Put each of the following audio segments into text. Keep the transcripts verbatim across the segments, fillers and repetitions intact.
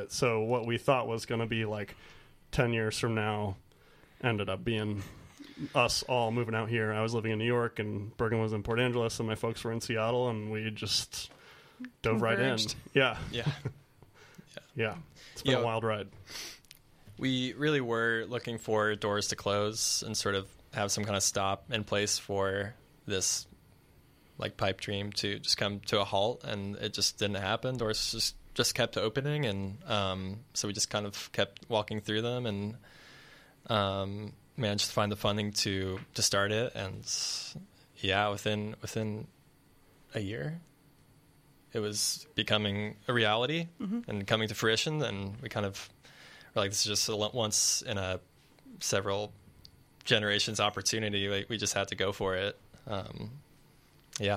it. So what we thought was going to be like ten years from now ended up being us all moving out here. I was living in New York, and Bergen was in Port Angeles, and my folks were in Seattle, and we just dove Converged. right in. Yeah. Yeah. Yeah. yeah. It's been yeah. a wild ride. We really were looking for doors to close and sort of have some kind of stop in place for this like pipe dream to just come to a halt, and it just didn't happen. Doors just, just kept opening, and um, so we just kind of kept walking through them and um, managed to find the funding to to start it. And yeah, within within a year, it was becoming a reality mm-hmm. and coming to fruition. And we kind of were like, this is just a once in a several generations opportunity. We, we just had to go for it. Um, yeah.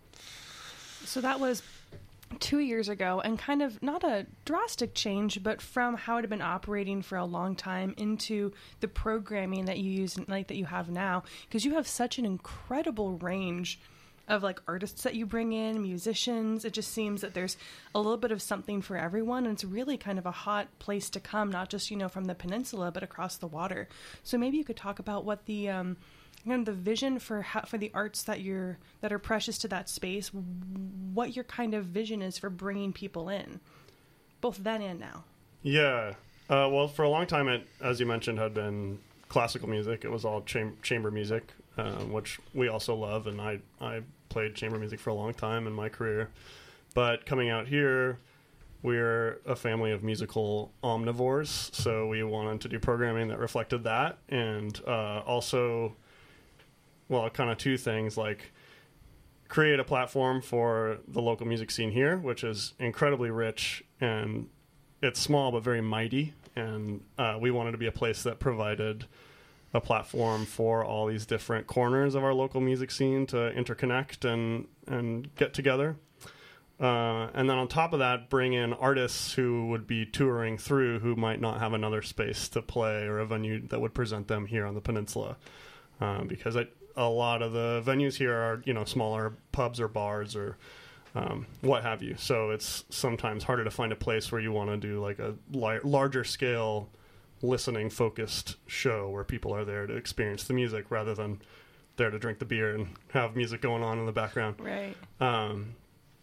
So that was two years ago, and kind of not a drastic change, but from how it had been operating for a long time into the programming that you use, like that you have now, because you have such an incredible range of like artists that you bring in, musicians. It just seems that there's a little bit of something for everyone, and it's really kind of a hot place to come, not just, you know, from the peninsula, but across the water. So maybe you could talk about what the um, kind of the vision for how, for the arts that you're that are precious to that space, what your kind of vision is for bringing people in, both then and now. Yeah. Uh, well, for a long time, it, as you mentioned, had been classical music. It was all cham- chamber music, um, which we also love, and I, I played chamber music for a long time in my career. But coming out here, we're a family of musical omnivores, so we wanted to do programming that reflected that, and uh, also, well, kind of two things, like create a platform for the local music scene here, which is incredibly rich, and it's small but very mighty, and uh, we wanted to be a place that provided a platform for all these different corners of our local music scene to interconnect and, and get together. Uh, and then on top of that, bring in artists who would be touring through who might not have another space to play or a venue that would present them here on the peninsula. Um, because I, a lot of the venues here are, you know, smaller pubs or bars or um, what have you. So it's sometimes harder to find a place where you want to do like a li- larger scale listening focused show where people are there to experience the music rather than there to drink the beer and have music going on in the background. Right. Um,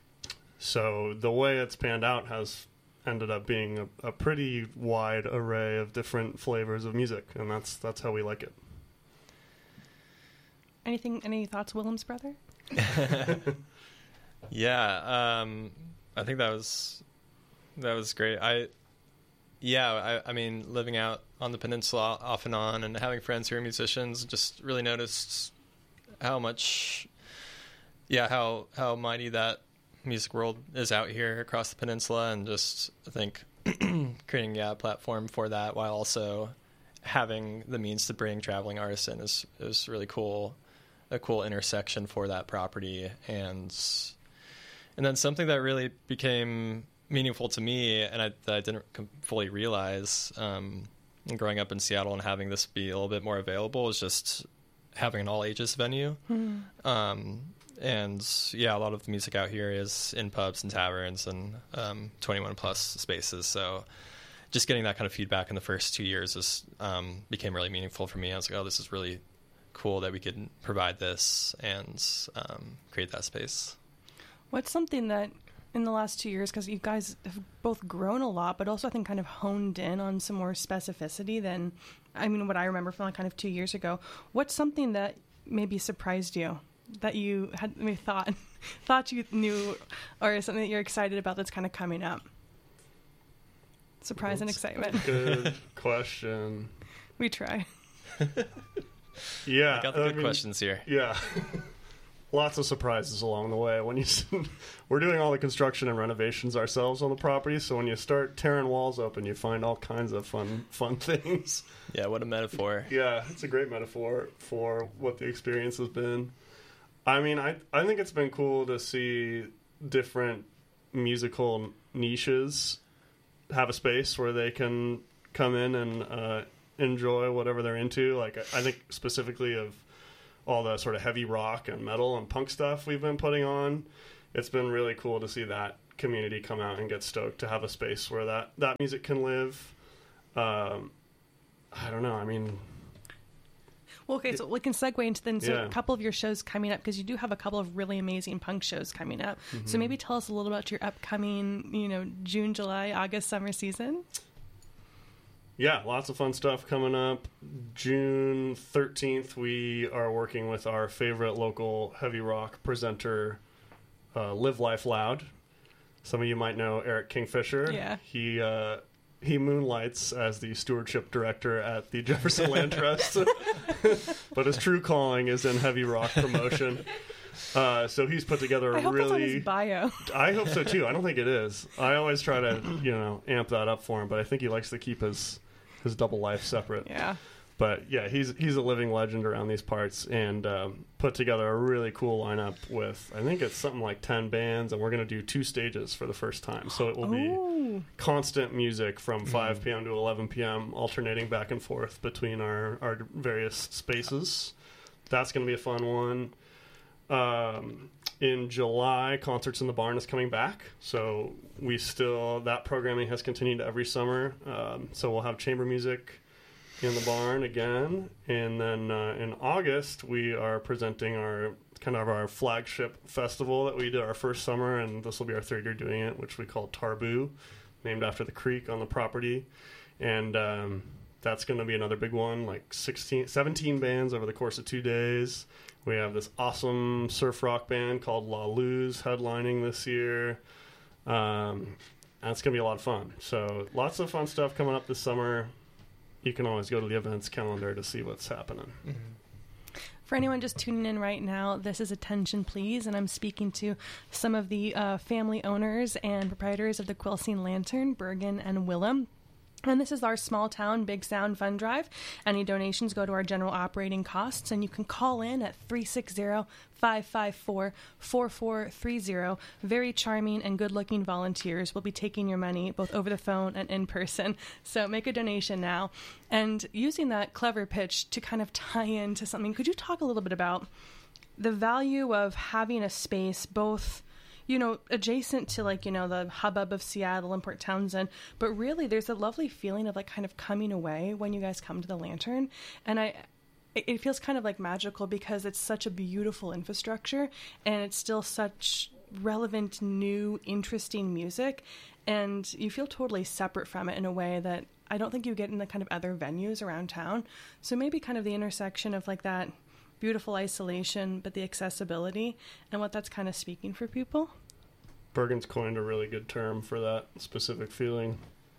so the way it's panned out has ended up being a, a pretty wide array of different flavors of music, and that's that's how we like it. Anything? Any thoughts, Willem's brother? yeah, um, I think that was that was great. I yeah, I, I mean, living out on the peninsula off and on, and having friends who are musicians, just really noticed how much, yeah, how how mighty that music world is out here across the peninsula, and just I think creating yeah, a platform for that while also having the means to bring traveling artists in is is really cool. A cool intersection for that property, and and then something that really became meaningful to me, and I, that I didn't fully realize um, growing up in Seattle and having this be a little bit more available, is just having an all ages venue. Mm. Um, and yeah, a lot of the music out here is in pubs and taverns and um, twenty-one plus spaces. So just getting that kind of feedback in the first two years is, um, became really meaningful for me. I was like, oh, this is really cool that we could provide this and um, create that space. What's something that in the last two years, because you guys have both grown a lot, but also I think kind of honed in on some more specificity than, I mean, what I remember from like kind of two years ago. What's something that maybe surprised you that you had maybe thought thought you knew, or something that you're excited about that's kind of coming up? Surprise that's and excitement. Good question. We try. Yeah, I got the good I mean, questions here. Yeah, lots of surprises along the way. When you we're doing all the construction and renovations ourselves on the property, so when you start tearing walls open, you find all kinds of fun, fun things. Yeah, what a metaphor. Yeah, it's a great metaphor for what the experience has been. I mean, I I think it's been cool to see different musical niches have a space where they can come in and uh, enjoy whatever they're into. Like, I think specifically of all the sort of heavy rock and metal and punk stuff we've been putting on, it's been really cool to see that community come out and get stoked to have a space where that, that music can live. Um, I don't know. I mean, well, okay, so we can segue into then so Yeah. a couple of your shows coming up, because you do have a couple of really amazing punk shows coming up. Mm-hmm. So maybe tell us a little about your upcoming, you know, June, July, August, summer season. yeah, lots of fun stuff coming up. June thirteenth, we are working with our favorite local heavy rock presenter, uh, Live Life Loud. Some of you might know Eric Kingfisher. Yeah. He, uh, he moonlights as the stewardship director at the Jefferson Land Trust, but his true calling is in heavy rock promotion. Uh, so he's put together a I hope that's on really. his bio. I hope so too. I don't think it is. I always try to, you know, amp that up for him, but I think he likes to keep his his double life separate. Yeah. But yeah, he's he's a living legend around these parts, and um, put together a really cool lineup with, I think it's something like ten bands, and we're going to do two stages for the first time. So it will be Oh. constant music from five p.m. to eleven p.m., alternating back and forth between our, our various spaces. That's going to be a fun one. Um, in July, Concerts in the Barn is coming back. So we still, that programming has continued every summer. Um, so we'll have chamber music in the barn again. And then uh, in August, we are presenting our kind of our flagship festival that we did our first summer, and this will be our third year doing it, which we call Tarboo, named after the creek on the property. And um, that's going to be another big one, like sixteen, seventeen bands over the course of two days. We have this awesome surf rock band called La Luz headlining this year. Um, that's going to be a lot of fun. So lots of fun stuff coming up this summer. You can always go to the events calendar to see what's happening. Mm-hmm. For anyone just tuning in right now, this is Attention Please, and I'm speaking to some of the uh, family owners and proprietors of the Quilcene Lantern, Bergen and Willem. And this is our small town, big sound fund drive. Any donations go to our general operating costs, and you can call in at three six zero, five five four, four four three zero. Very charming and good-looking volunteers will be taking your money both over the phone and in person. So make a donation now. And using that clever pitch to kind of tie into something, could you talk a little bit about the value of having a space both, you know, adjacent to, like, you know, the hubbub of Seattle and Port Townsend, but really there's a lovely feeling of, like, kind of coming away when you guys come to the Lantern. And I, it feels kind of like magical because it's such a beautiful infrastructure and it's still such relevant, new, interesting music. And you feel totally separate from it in a way that I don't think you get in the kind of other venues around town. So maybe kind of the intersection of, like, that beautiful isolation, but the accessibility and what that's kind of speaking for people. Bergen's coined a really good term for that specific feeling.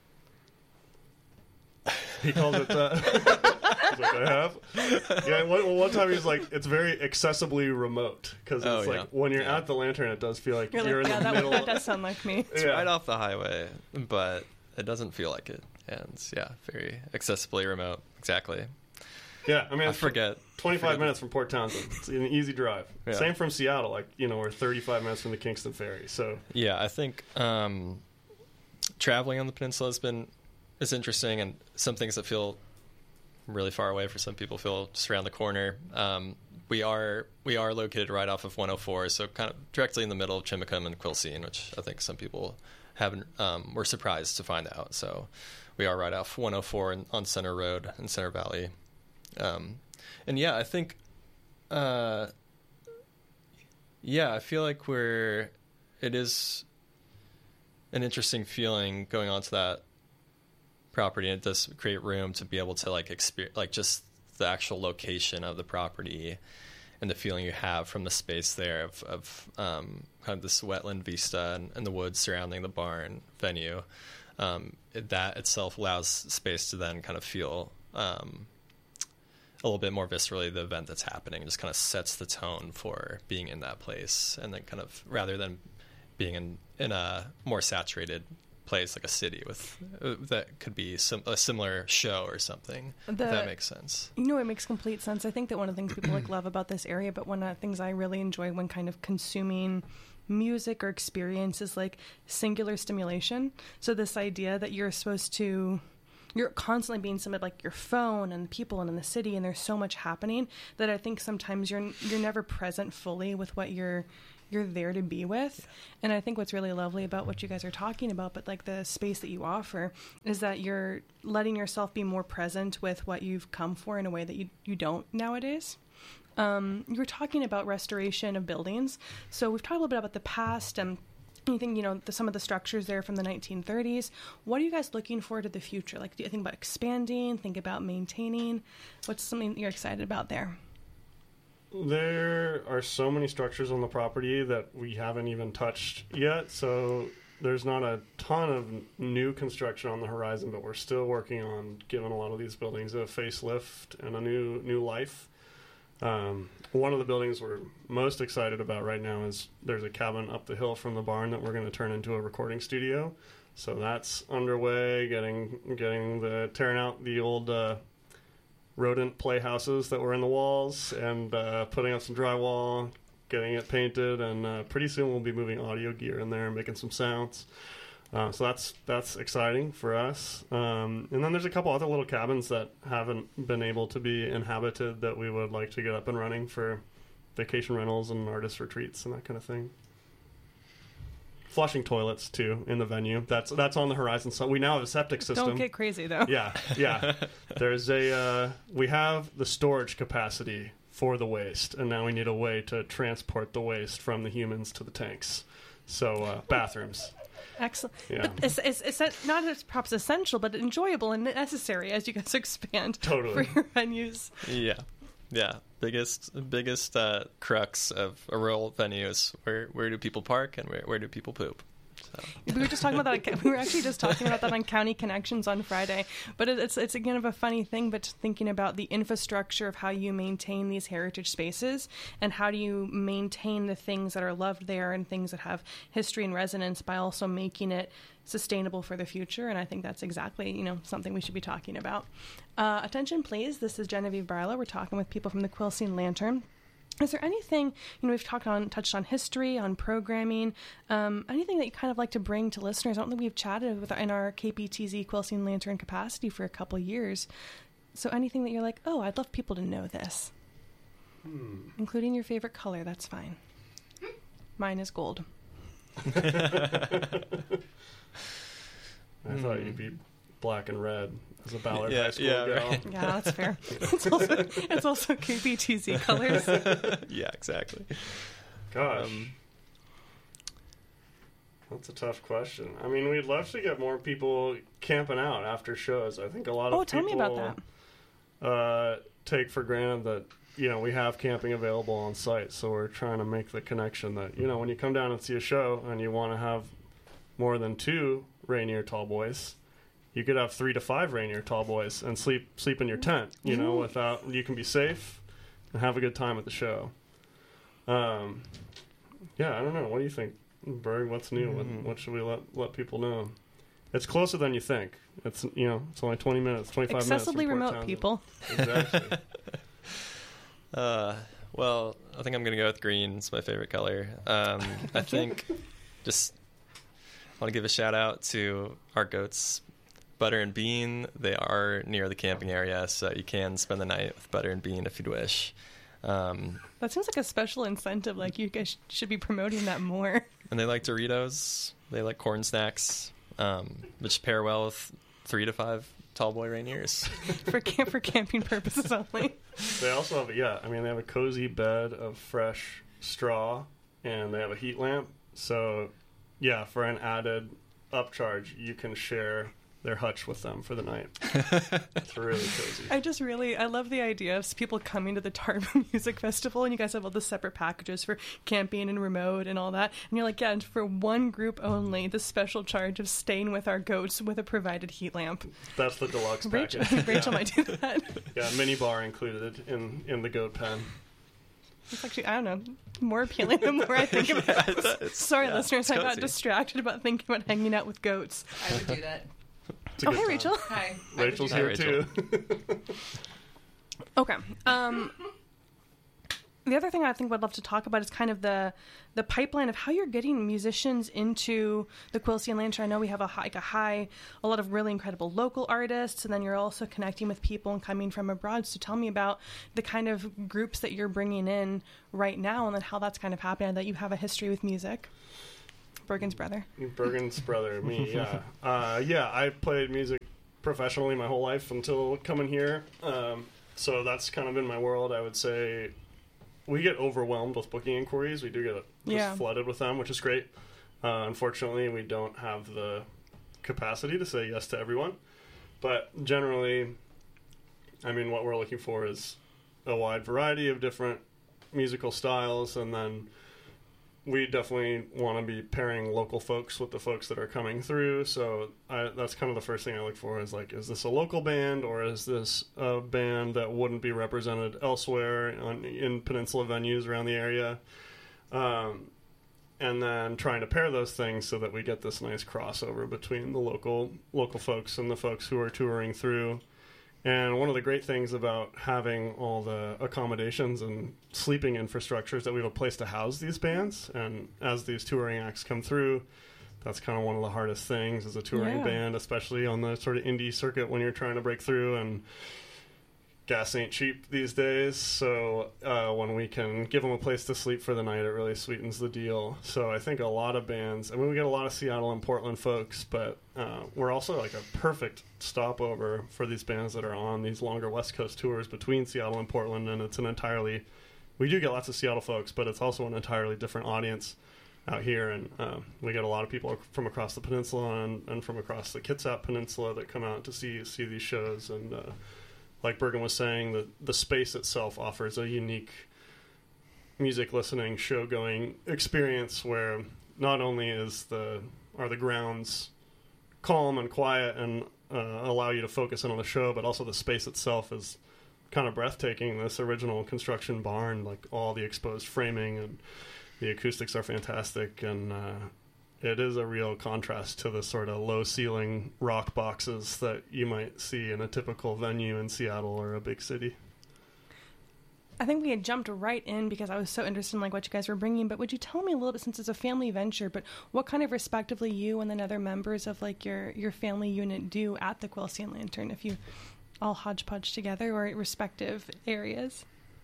He calls it that. I was like, I have. Yeah, one, well, one time he was like, it's very accessibly remote, because it's Oh, like yeah. when you're Yeah. at the Lantern, it does feel like You're, you're, like, yeah, in the that, middle. that does sound like me. It's Yeah. right off the highway, but it doesn't feel like it. And yeah, very accessibly remote. Exactly. Yeah, I mean, I it's forget. twenty-five forget minutes from Port Townsend. It's an easy drive. Yeah. Same from Seattle, like, you know, we're thirty-five minutes from the Kingston Ferry. So Yeah, I think um, traveling on the peninsula has been is interesting, and some things that feel really far away for some people feel just around the corner. Um, we are we are located right off of one oh four, so kind of directly in the middle of Chimacum and Quilcene, which I think some people haven't um, were surprised to find out. So we are right off one oh four in, on Center Road in Center Valley. Um, and yeah, I think, uh, yeah, I feel like we're, it is an interesting feeling going onto that property, and it does create room to be able to, like, experience, like, just the actual location of the property and the feeling you have from the space there of, of um, kind of this wetland vista and, and the woods surrounding the barn venue. Um, it, that itself allows space to then kind of feel, um, a little bit more viscerally the event that's happening. It just kind of sets the tone for being in that place, and then kind of, rather than being in, in a more saturated place like a city with uh, that could be some, a similar show or something. The- if that makes sense. You know, it makes complete sense. I think that one of the things people like love about this area, but one of the things I really enjoy when kind of consuming music or experience is like singular stimulation. So this idea that you're supposed to, you're constantly being submitted, like your phone and people and in the city, and there's so much happening that I think sometimes you're you're never present fully with what you're you're there to be with. And I think what's really lovely about what you guys are talking about, but like the space that you offer, is that you're letting yourself be more present with what you've come for in a way that you, you don't nowadays. Um, you were talking about restoration of buildings. So we've talked a little bit about the past and you think, you know, the, some of the structures there from the nineteen thirties. What are you guys looking forward to the future? Like, do you think about expanding, think about maintaining? What's something you're excited about there? There are so many structures on the property that we haven't even touched yet. So there's not a ton of new construction on the horizon, but we're still working on giving a lot of these buildings a facelift and a new new life. Um, one of the buildings we're most excited about right now is there's a cabin up the hill from the barn that we're going to turn into a recording studio. So that's underway, getting getting the tearing out the old uh, rodent playhouses that were in the walls and uh, putting up some drywall, getting it painted, and uh, pretty soon we'll be moving audio gear in there and making some sounds. Uh, so that's that's exciting for us. Um, and then there's a couple other little cabins that haven't been able to be inhabited that we would like to get up and running for vacation rentals and artist retreats and that kind of thing. Flushing toilets too in the venue. That's that's on the horizon. So we now have a septic system. Don't get crazy though. Yeah, yeah. There's a uh, we have the storage capacity for the waste, and now we need a way to transport the waste from the humans to the tanks. So uh, bathrooms. Excellent. Yeah. But it's, it's, it's not as perhaps essential, but enjoyable and necessary as you guys expand Totally. for your venues. Yeah, yeah. Biggest biggest uh, crux of a rural venue is where where do people park and where where do people poop? So. We were just talking about that. We were actually just talking about that on County Connections on Friday. But it's it's again of a funny thing. But thinking about the infrastructure of how you maintain these heritage spaces and how do you maintain the things that are loved there and things that have history and resonance by also making it sustainable for the future. And I think that's exactly, you know, something we should be talking about. Uh, attention, please. This is Genevieve Barlow. We're talking with people from the Quilcene Lantern. Is there anything, you know, we've talked on, touched on history, on programming, um, anything that you kind of like to bring to listeners? I don't think we've chatted with in our K P T Z Quilcene Lantern capacity for a couple years. So anything that you're like, oh, I'd love people to know this, hmm. including your favorite color, that's fine. Mine is gold. I thought you'd be black and red as a Ballard yeah, High School yeah, girl. right. Yeah, that's fair. It's also, it's also K P T Z colors. Yeah, exactly. Gosh. Um, That's a tough question. I mean, we'd love to get more people camping out after shows. I think a lot oh, of tell people me about that. Uh, take for granted that, you know, we have camping available on site. So we're trying to make the connection that, you know, when you come down and see a show and you want to have more than two Rainier Tall Boys, you could have three to five Rainier Tall Boys and sleep sleep in your tent, you know, Ooh. without, you can be safe and have a good time at the show. Um, yeah, I don't know. What do you think, Berg? What's new? Mm-hmm. What, what should we let let people know? It's closer than you think. It's, you know, it's only twenty minutes, twenty-five Accessibly minutes. remote, people. Exactly. uh, well, I think I'm going to go with green. It's my favorite color. Um, I think just want to give a shout out to our goats, Butter and Bean. They are near the camping area, so you can spend the night with Butter and Bean if you'd wish. Um, that seems like a special incentive. Like, you guys should be promoting that more. And they like Doritos. They like corn snacks, um, which pair well with three to five tall boy Rainiers. for camp for camping purposes only. They also have, yeah, I mean, they have a cozy bed of fresh straw, and they have a heat lamp. So, yeah, for an added upcharge, you can share their hutch with them for the night. It's really cozy. I just really, I love the idea of people coming to the Tarbo Music Festival, and you guys have all the separate packages for camping and remote and all that. And you're like, yeah, and for one group only, the special charge of staying with our goats with a provided heat lamp. That's the deluxe Rachel, package. Rachel yeah. might do that. Yeah, mini bar included in, in the goat pen. It's actually, I don't know, more appealing the more I think about it. Yeah, it's, Sorry, yeah, listeners, I got cozy. distracted about thinking about hanging out with goats. I would do that. Oh, hey, Rachel. Hi. Rachel's Hi, here Rachel. too. Okay. Um, the other thing I think I'd love to talk about is kind of the the pipeline of how you're getting musicians into the Quilcene Lantern. I know we have a high, like a high, a lot of really incredible local artists, and then you're also connecting with people and coming from abroad. So tell me about the kind of groups that you're bringing in right now, and then how that's kind of happening. That you have a history with music. Bergen's brother. Bergen's brother, me, yeah. Uh, yeah, I played music professionally my whole life until coming here. Um, so that's kind of been my world. I would say we get overwhelmed with booking inquiries. We do get just Yeah. flooded with them, which is great. Uh, unfortunately, we don't have the capacity to say yes to everyone. But generally, I mean, what we're looking for is a wide variety of different musical styles, and then we definitely want to be pairing local folks with the folks that are coming through. So I, that's kind of the first thing I look for is like, is this a local band, or is this a band that wouldn't be represented elsewhere on, in Peninsula venues around the area? Um, and then trying to pair those things so that we get this nice crossover between the local local folks and the folks who are touring through. And one of the great things about having all the accommodations and sleeping infrastructure is that we have a place to house these bands. And as these touring acts come through, that's kind of one of the hardest things as a touring Yeah. band, especially on the sort of indie circuit when you're trying to break through, and gas ain't cheap these days. So uh, when we can give them a place to sleep for the night, it really sweetens the deal. So I think a lot of bands, I mean, we get a lot of Seattle and Portland folks, but uh, we're also like a perfect stopover for these bands that are on these longer West Coast tours between Seattle and Portland. And it's an entirely, we do get lots of Seattle folks, but it's also an entirely different audience out here. And uh, we get a lot of people from across the peninsula and, and from across the Kitsap Peninsula that come out to see see these shows. And uh, like Bergen was saying, the, the space itself offers a unique music listening, show going experience where not only is the are the grounds calm and quiet and uh, allow you to focus in on the show, but also the space itself is kind of breathtaking. This original construction barn, like all the exposed framing, and the acoustics are fantastic, and uh, it is a real contrast to the sort of low ceiling rock boxes that you might see in a typical venue in Seattle or a big city. I think we had jumped right in because I was so interested in like what you guys were bringing. But would you tell me a little bit, since it's a family venture, but what kind of respectively you and then other members of like your your family unit do at the Quilcene Lantern, if you all hodgepodge together, or respective areas?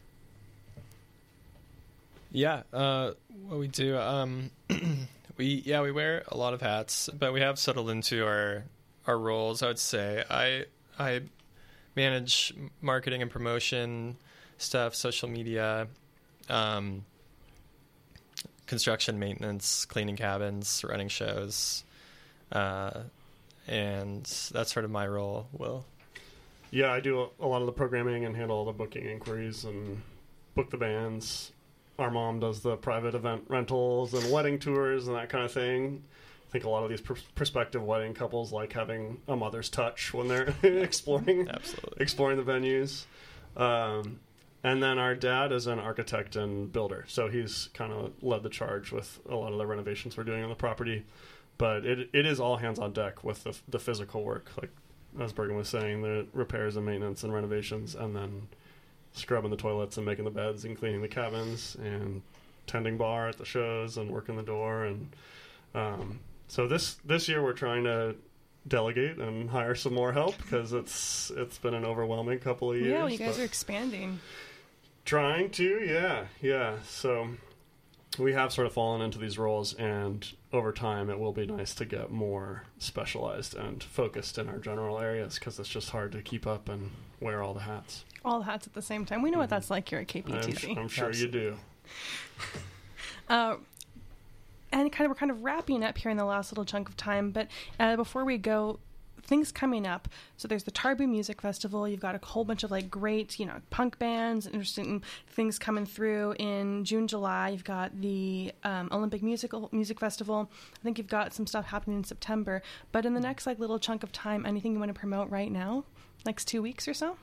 Yeah, uh, what we do, um, we yeah we wear a lot of hats, but we have settled into our our roles. I would say I I manage marketing and promotion stuff, social media, um, construction, maintenance, cleaning cabins, running shows, uh, and that's sort of my role. Will. Yeah, I do a, a lot of the programming and handle all the booking inquiries and book the bands. Our mom does the private event rentals and wedding tours and that kind of thing. I think a lot of these pr- prospective wedding couples like having a mother's touch when they're exploring Absolutely. exploring the venues. Um, and then our dad is an architect and builder, so he's kind of led the charge with a lot of the renovations we're doing on the property. But it it is all hands on deck with the, the physical work, like as Bergen was saying, the repairs and maintenance and renovations, and then scrubbing the toilets and making the beds and cleaning the cabins and tending bar at the shows and working the door. And um, so this this year we're trying to delegate and hire some more help because it's it's been an overwhelming couple of years. Yeah, well, you guys but are expanding. trying to, yeah, yeah. So we have sort of fallen into these roles, and over time it will be nice to get more specialized and focused in our general areas because it's just hard to keep up and wear all the hats. All the hats at the same time. We know what that's like here at K P T I'm, C. I'm sure Absolutely. you do. Uh, and kind of we're kind of wrapping up here in the last little chunk of time, but uh, before we go, things coming up. So there's the Tarbu Music Festival. You've got a whole bunch of like great, you know, punk bands, interesting things coming through in June, July. You've got the um, Olympic Musical Music Festival. I think you've got some stuff happening in September. But in the next like little chunk of time, anything you want to promote right now? Next two weeks or so?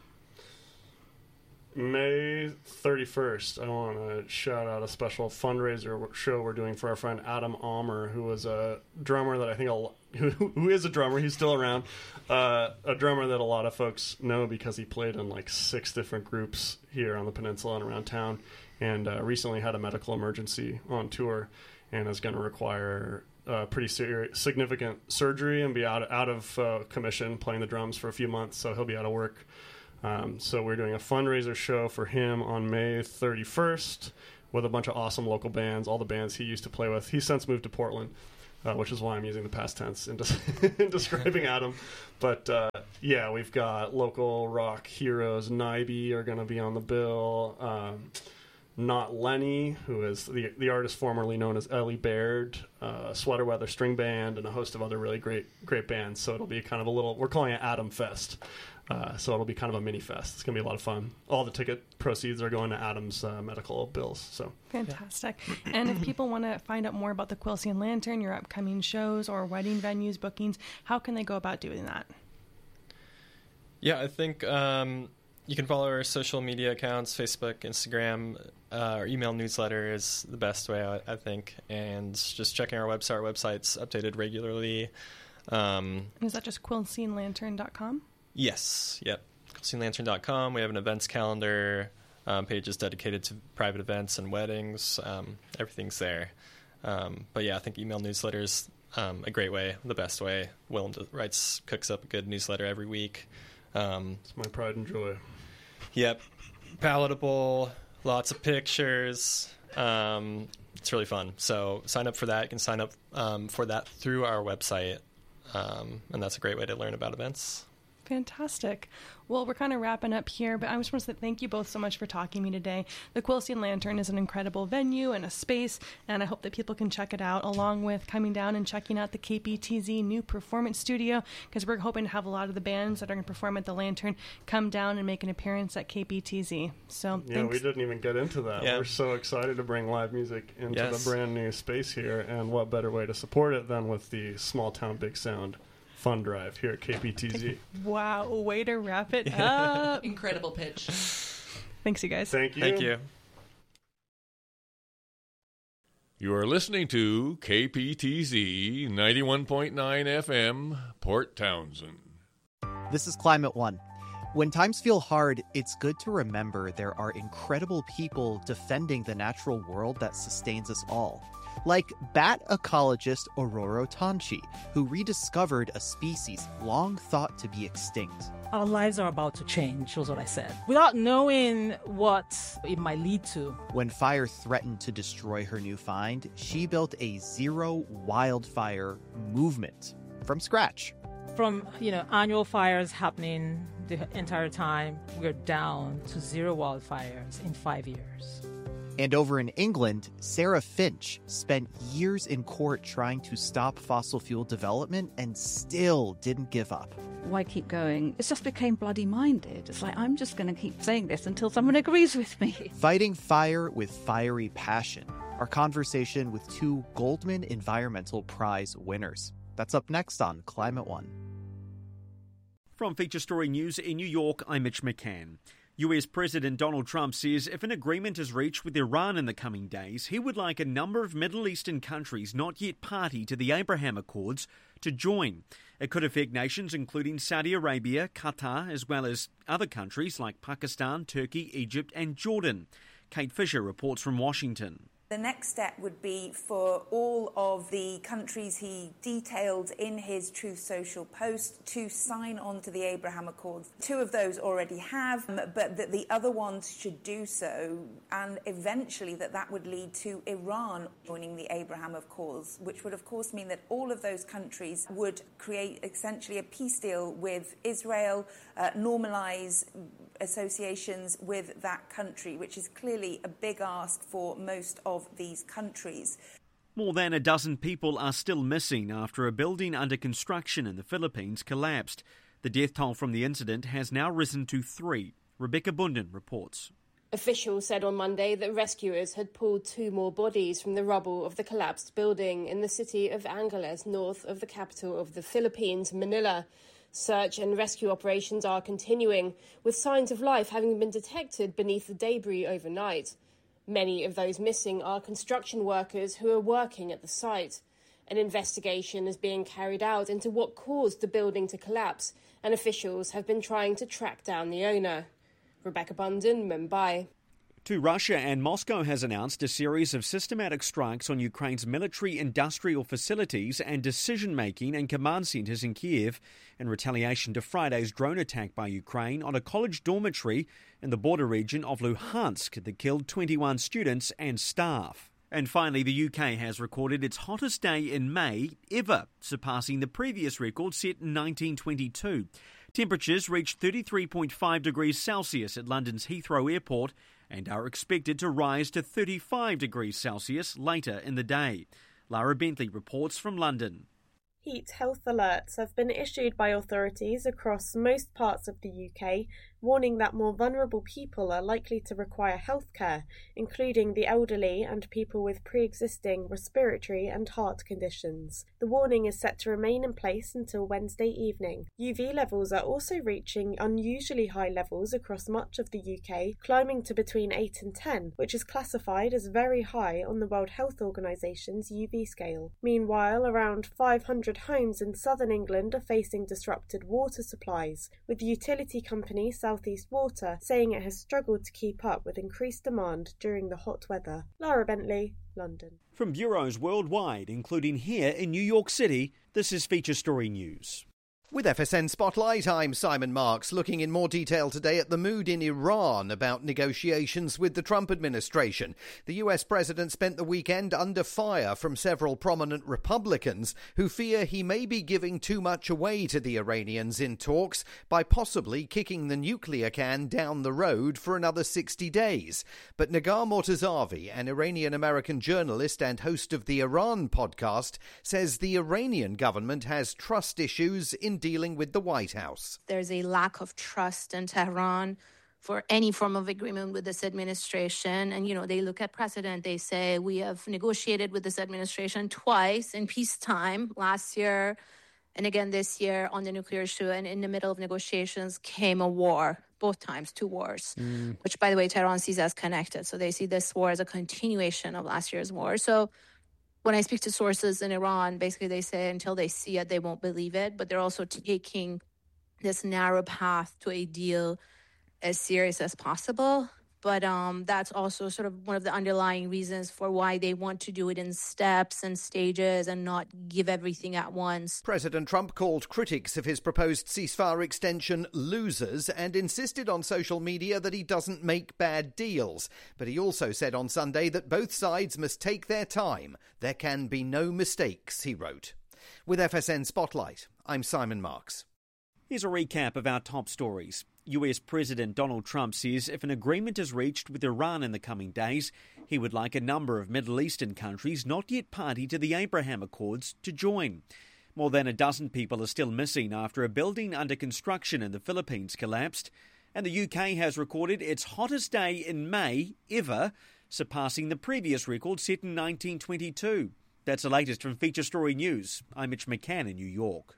May thirty-first, I want to shout out a special fundraiser show we're doing for our friend Adam Almer, who was a drummer that I think, a lo- who, who is a drummer, he's still around, uh, a drummer that a lot of folks know because he played in like six different groups here on the peninsula and around town. and uh, recently had a medical emergency on tour and is going to require uh, pretty ser- significant surgery and be out, out of uh, commission playing the drums for a few months, so he'll be out of work. Um, so we're doing a fundraiser show for him on May thirty-first with a bunch of awesome local bands, all the bands he used to play with. He's since moved to Portland, uh, which is why I'm using the past tense in, des- in describing Adam. But, uh, yeah, we've got local rock heroes. Naibi are going to be on the bill. Um, Not Lenny, who is the the artist formerly known as Ellie Baird, uh, Sweater Weather String Band, and a host of other really great great bands. So it'll be kind of a little, we're calling it Adam Fest. Uh, so it'll be kind of a mini fest. It's going to be a lot of fun. All the ticket proceeds are going to Adam's uh, medical bills. So fantastic. And if people want to find out more about the Quilcene Lantern, your upcoming shows or wedding venues, bookings, how can they go about doing that? Yeah, I think um, you can follow our social media accounts, Facebook, Instagram. Uh, our email newsletter is the best way, I, I think. And just checking our website. Our website's updated regularly. Um, and is that just quilcene lantern dot com? Yes, yep. quilcene lantern dot com. We have an events calendar, um, pages dedicated to private events and weddings. Um, everything's there. Um, but yeah, I think email newsletter is um, a great way, the best way. Willem writes, cooks up a good newsletter every week. Um, it's my pride and joy. Yep. Palatable, lots of pictures. Um, it's really fun. So sign up for that. You can sign up um, for that through our website. Um, and that's a great way to learn about events. Fantastic. Well, we're kind of wrapping up here, but I just want to say thank you both so much for talking to me today. The Quilcene Lantern is an incredible venue and a space, and I hope that people can check it out, along with coming down and checking out the K P T Z new performance studio, because we're hoping to have a lot of the bands that are going to perform at the Lantern come down and make an appearance at K P T Z. So yeah, thanks. we didn't even get into that. Yeah. We're so excited to bring live music into yes. the brand new space here, and what better way to support it than with the Small Town Big Sound Fund Drive here at K P T Z. Wow, way to wrap it up. Incredible pitch. Thanks, you guys. Thank you. Thank you. You are listening to K P T Z ninety-one point nine F M, Port Townsend. This is Climate One. When times feel hard, it's good to remember there are incredible people defending the natural world that sustains us all. Like bat ecologist Aurora Tanchi, who rediscovered a species long thought to be extinct. Our lives are about to change, was what I said, without knowing what it might lead to. When fire threatened to destroy her new find, she built a zero wildfire movement from scratch. From, you know, annual fires happening the entire time, we're down to zero wildfires in five years. And over in England, Sarah Finch spent years in court trying to stop fossil fuel development and still didn't give up. Why keep going? It just became bloody minded. It's like, I'm just going to keep saying this until someone agrees with me. Fighting fire with fiery passion. Our conversation with two Goldman Environmental Prize winners. That's up next on Climate One. From Feature Story News in New York, I'm Mitch McCann. U S President Donald Trump says if an agreement is reached with Iran in the coming days, he would like a number of Middle Eastern countries not yet party to the Abraham Accords to join. It could affect nations including Saudi Arabia, Qatar, as well as other countries like Pakistan, Turkey, Egypt and Jordan. Kate Fisher reports from Washington. The next step would be for all of the countries he detailed in his Truth Social post to sign on to the Abraham Accords. Two of those already have, but that the other ones should do so, and eventually that that would lead to Iran joining the Abraham Accords, which would of course mean that all of those countries would create essentially a peace deal with Israel, uh, normalize associations with that country, which is clearly a big ask for most of these countries. More than a dozen people are still missing after a building under construction in the Philippines collapsed. The death toll from the incident has now risen to three. Rebecca Bunden reports. Officials said on Monday that rescuers had pulled two more bodies from the rubble of the collapsed building in the city of Angeles, north of the capital of the Philippines, Manila. Search and rescue operations are continuing, with signs of life having been detected beneath the debris overnight. Many of those missing are construction workers who are working at the site. An investigation is being carried out into what caused the building to collapse, and officials have been trying to track down the owner. Rebecca Bunden, Mumbai. To Russia, and Moscow has announced a series of systematic strikes on Ukraine's military industrial facilities and decision-making and command centres in Kiev in retaliation to Friday's drone attack by Ukraine on a college dormitory in the border region of Luhansk that killed twenty-one students and staff. And finally, the U K has recorded its hottest day in May ever, surpassing the previous record set in nineteen twenty-two. Temperatures reached thirty-three point five degrees Celsius at London's Heathrow Airport and are expected to rise to thirty-five degrees Celsius later in the day. Lara Bentley reports from London. Heat health alerts have been issued by authorities across most parts of the U K, warning that more vulnerable people are likely to require healthcare, including the elderly and people with pre-existing respiratory and heart conditions. The warning is set to remain in place until Wednesday evening. U V levels are also reaching unusually high levels across much of the U K, climbing to between eight and ten, which is classified as very high on the World Health Organization's U V scale. Meanwhile, around five hundred homes in southern England are facing disrupted water supplies, with the utility company South East Water saying it has struggled to keep up with increased demand during the hot weather. Lara Bentley, London. From bureaus worldwide, including here in New York City, this is Feature Story News. With F S N Spotlight, I'm Simon Marks, looking in more detail today at the mood in Iran about negotiations with the Trump administration. The U S president spent the weekend under fire from several prominent Republicans who fear he may be giving too much away to the Iranians in talks by possibly kicking the nuclear can down the road for another sixty days. But Nagar Mortazavi, an Iranian-American journalist and host of the Iran podcast, says the Iranian government has trust issues in dealing with the White House. There's a lack of trust in Tehran for any form of agreement with this administration. And, you know, they look at precedent. They say we have negotiated with this administration twice in peacetime last year and again this year on the nuclear issue. And in the middle of negotiations came a war, both times, two wars, mm. which, by the way, Tehran sees as connected. So they see this war as a continuation of last year's war. So when I speak to sources in Iran, basically they say until they see it, they won't believe it. But they're also taking this narrow path to a deal as serious as possible. But um, that's also sort of one of the underlying reasons for why they want to do it in steps and stages and not give everything at once. President Trump called critics of his proposed ceasefire extension losers and insisted on social media that he doesn't make bad deals. But he also said on Sunday that both sides must take their time. There can be no mistakes, he wrote. With F S N Spotlight, I'm Simon Marks. Here's a recap of our top stories. U S President Donald Trump says if an agreement is reached with Iran in the coming days, he would like a number of Middle Eastern countries not yet party to the Abraham Accords to join. More than a dozen people are still missing after a building under construction in the Philippines collapsed, and the U K has recorded its hottest day in May ever, surpassing the previous record set in nineteen twenty-two. That's the latest from Feature Story News. I'm Mitch McCann in New York.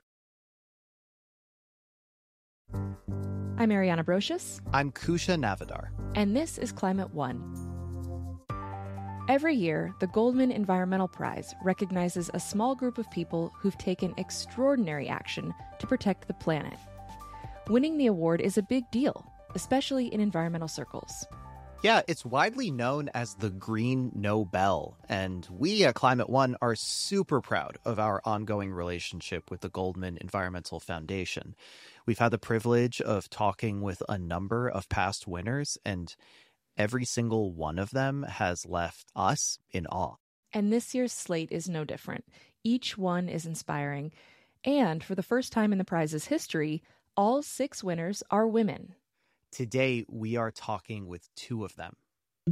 I'm Ariana Brocious. I'm Kusha Navidar. And this is Climate One. Every year, the Goldman Environmental Prize recognizes a small group of people who've taken extraordinary action to protect the planet. Winning the award is a big deal, especially in environmental circles. Yeah, it's widely known as the Green Nobel, and we at Climate One are super proud of our ongoing relationship with the Goldman Environmental Foundation. We've had the privilege of talking with a number of past winners, and every single one of them has left us in awe. And this year's slate is no different. Each one is inspiring, and for the first time in the prize's history, all six winners are women. Today, we are talking with two of them.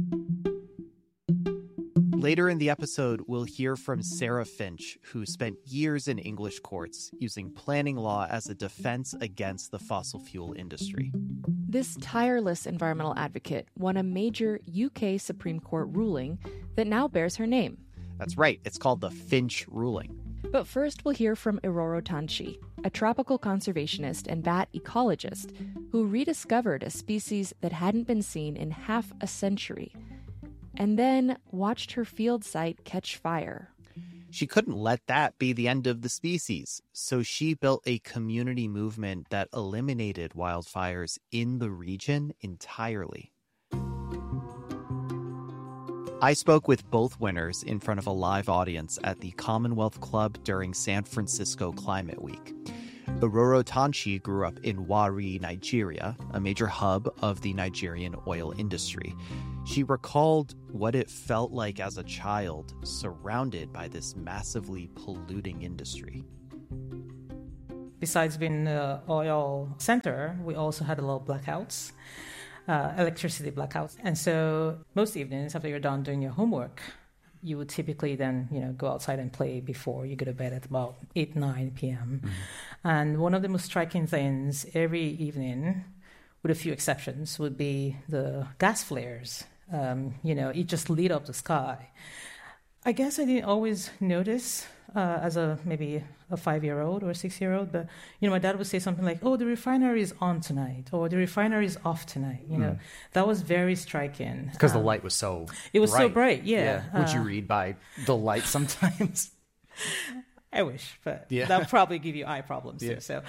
Later in the episode, we'll hear from Sarah Finch, who spent years in English courts using planning law as a defense against the fossil fuel industry. This tireless environmental advocate won a major U K Supreme Court ruling that now bears her name. That's right. It's called the Finch ruling. But first, we'll hear from Iroro Tanchi, a tropical conservationist and bat ecologist who rediscovered a species that hadn't been seen in half a century, and then watched her field site catch fire. She couldn't let that be the end of the species, so she built a community movement that eliminated wildfires in the region entirely. I spoke with both winners in front of a live audience at the Commonwealth Club during San Francisco Climate Week. Ororo Tanchi grew up in Warri, Nigeria, a major hub of the Nigerian oil industry. She recalled what it felt like as a child surrounded by this massively polluting industry. Besides being an oil center, we also had a lot of blackouts, uh, electricity blackouts. And so most evenings after you're done doing your homework, you would typically then, you know, go outside and play before you go to bed at about eight, nine p.m. Mm-hmm. And one of the most striking things every evening, with a few exceptions, would be the gas flares. Um, you know, it just lit up the sky. I guess I didn't always notice uh, as a maybe a five-year-old or a six-year-old, but, you know, my dad would say something like, oh, the refinery is on tonight, or the refinery is off tonight. You mm. know, that was very striking. Because um, the light was so It was bright. so bright, yeah. yeah. Would uh, you read by the light sometimes? I wish, but yeah. that would probably give you eye problems yeah. too. So,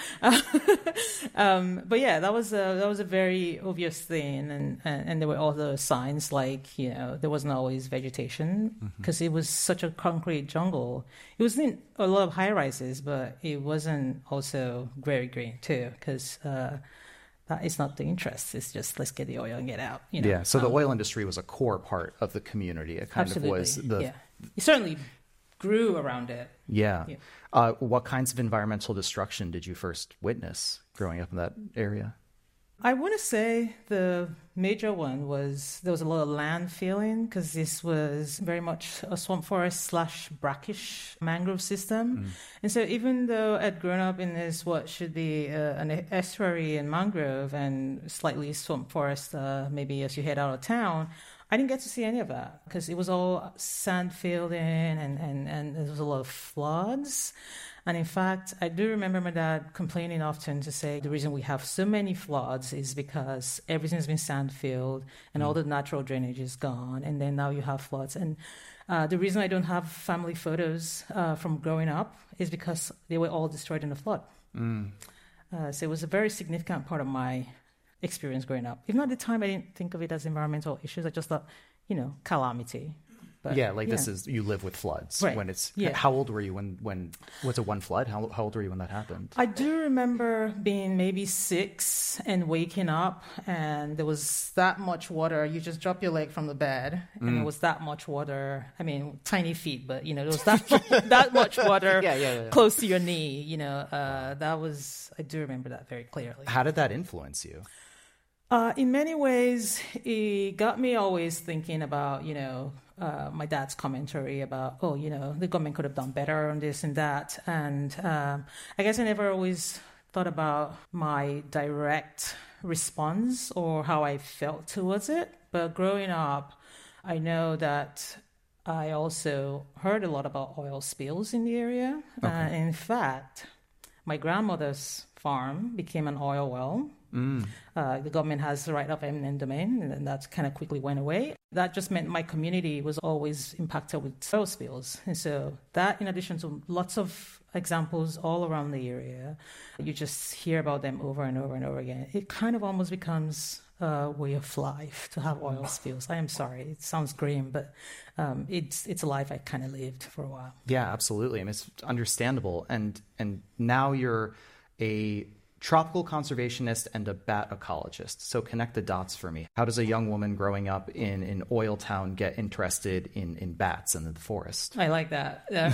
um, but yeah, that was a that was a very obvious thing, and, and, and there were other signs like, you know, there wasn't always vegetation because mm-hmm. it was such a concrete jungle. It wasn't a lot of high rises, but it wasn't also very green too because. Uh, That is not the interest. It's just let's get the oil and get out. You know? Yeah. So um, the oil industry was a core part of the community. It kind absolutely. of was the. Yeah. It certainly grew around it. Yeah. yeah. Uh, what kinds of environmental destruction did you first witness growing up in that area? I want to say the major one was there was a lot of land filling because this was very much a swamp forest slash brackish mangrove system. Mm. And so even though I'd grown up in this, what should be uh, an estuary and mangrove and slightly swamp forest, uh, maybe as you head out of town, I didn't get to see any of that because it was all sand filled in and, and, and there was a lot of floods. And in fact, I do remember my dad complaining often to say the reason we have so many floods is because everything's been sand filled and mm. all the natural drainage is gone. And then now you have floods. And uh, the reason I don't have family photos uh, from growing up is because they were all destroyed in the flood. Mm. Uh, so it was a very significant part of my experience growing up. Even at the time, I didn't think of it as environmental issues. I just thought, you know, calamity. But, yeah, like yeah. this is, you live with floods. Right. When it's, yeah. How old were you when, when, was it one flood? How, how old were you when that happened? I do remember being maybe six and waking up and there was that much water. You just drop your leg from the bed and mm. there was that much water. I mean, tiny feet, but, you know, there was that, that much water yeah, yeah, yeah. close to your knee, you know, uh, that was, I do remember that very clearly. How did that influence you? Uh, in many ways, it got me always thinking about, you know, uh, my dad's commentary about, oh, you know, the government could have done better on this and that. And um, I guess I never always thought about my direct response or how I felt towards it. But growing up, I know that I also heard a lot about oil spills in the area. Okay. Uh, in fact, my grandmother's farm became an oil well. Mm. Uh, the government has the right of eminent domain, and that kind of quickly went away. That just meant my community was always impacted with oil spills. And so that, in addition to lots of examples all around the area, you just hear about them over and over and over again. It kind of almost becomes a way of life to have oil spills. I am sorry, it sounds grim, but um, it's it's a life I kind of lived for a while. Yeah, absolutely. I mean, it's understandable. And and now you're a tropical conservationist and a bat ecologist. So connect the dots for me. How does a young woman growing up in an oil town get interested in, in bats and in the forest? I like that. Uh,